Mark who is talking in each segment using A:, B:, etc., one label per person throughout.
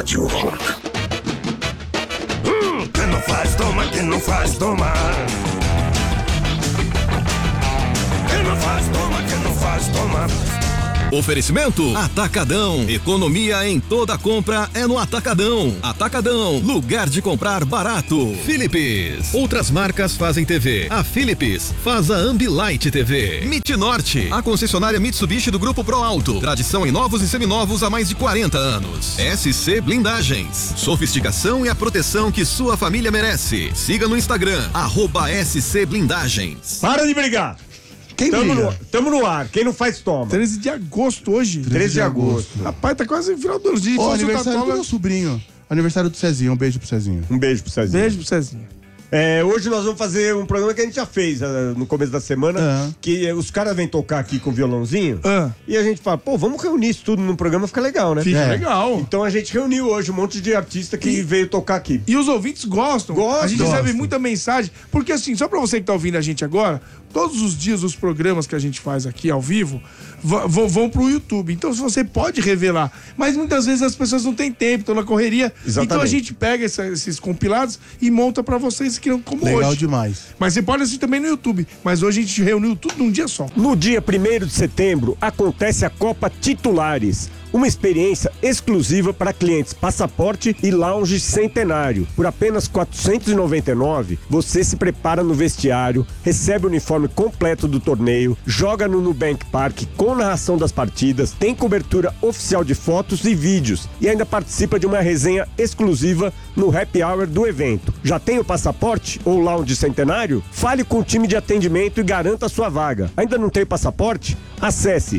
A: Rádio Rock. Quem não faz, toma, quem não faz, toma. Quem não faz, toma, quem não faz, toma.
B: Oferecimento Atacadão. Economia em toda compra é no Atacadão. Atacadão, lugar de comprar barato. Philips. Outras marcas fazem TV. A Philips faz a Ambilight TV. MIT Norte, a concessionária Mitsubishi do Grupo Pro Alto. Tradição em novos e seminovos há mais de 40 anos. SC Blindagens. Sofisticação e a proteção que sua família merece. Siga no Instagram, @SC Blindagens.
C: Para de brigar! Tamo no ar. Quem não faz, toma.
D: 13 de agosto hoje.
C: 13 de agosto.
D: Rapaz, tá quase no final do dia.
E: Ó, aniversário do meu sobrinho. Aniversário do Cezinho. Um beijo pro Cezinho.
C: Um beijo pro Cezinho.
D: Beijo pro Cezinho.
C: Hoje nós vamos fazer um programa que a gente já fez no começo da semana, que os caras vêm tocar aqui com violãozinho, e a gente fala, pô, vamos reunir isso tudo num programa, fica legal, né?
D: Fica legal.
C: Então a gente reuniu hoje um monte de artista que veio tocar aqui.
D: E os ouvintes gostam. A gente recebe muita mensagem, porque assim, só pra você que tá ouvindo a gente agora, todos os dias os programas que a gente faz aqui ao vivo vão pro YouTube. Então você pode revelar. Mas muitas vezes as pessoas não têm tempo, estão na correria.
C: Exatamente.
D: Então a gente pega esses compilados e monta pra vocês que como
E: Legal
D: hoje.
E: demais.
D: Mas você pode assistir também no YouTube. Mas hoje a gente reuniu tudo num dia só.
C: No dia 1º de setembro acontece a Copa Titulares. Uma experiência exclusiva para clientes Passaporte e Lounge Centenário. Por apenas R$ 499, você se prepara no vestiário, recebe o uniforme completo do torneio, joga no Nubank Park com narração das partidas, tem cobertura oficial de fotos e vídeos e ainda participa de uma resenha exclusiva no happy hour do evento. Já tem o Passaporte ou Lounge Centenário? Fale com o time de atendimento e garanta a sua vaga. Ainda não tem passaporte? Acesse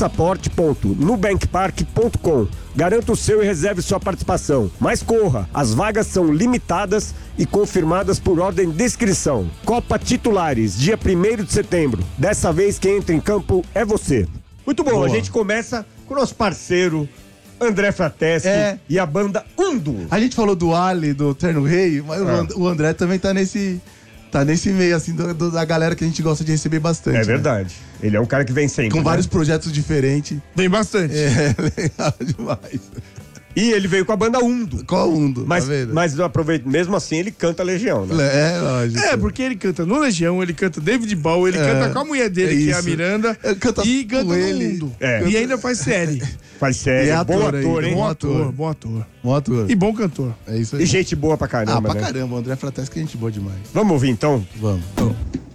C: passaporte.nubankpark.com. Garanta o seu e reserve sua participação. Mas corra, as vagas são limitadas e confirmadas por ordem de inscrição. Copa Titulares, dia 1º de setembro. Dessa vez quem entra em campo é você. Muito bom, a gente começa com o nosso parceiro André Frateschi e a banda Undo.
E: A gente falou do Ali, do Terno Rei, mas o André também tá nesse meio, assim, da galera que a gente gosta de receber bastante.
C: É verdade. Né? Ele é um cara que vem sempre.
E: Com vários projetos diferentes.
D: Vem bastante.
E: É, legal demais.
C: E ele veio com a banda Undo.
E: Qual Undo?
C: Mas,
E: tá vendo?
C: mas aproveito, mesmo assim ele canta Legião, né?
E: É, lógico.
D: É, porque ele canta no Legião, ele canta David Bowie, ele canta com a mulher dele, que é a Miranda,
E: canta
D: e canta
E: com
D: no
E: ele.
D: Mundo.
C: É.
D: E ainda faz série.
C: Faz série.
E: E é
C: bom
E: ator
C: ator,
E: ainda,
C: hein?
D: Bom ator, bom ator.
E: Bom ator.
D: E bom cantor.
E: É isso aí.
C: E gente boa pra caramba,
E: pra
C: né?
E: caramba, o André Frateschi é gente boa demais.
C: Vamos ouvir então?
E: Vamos.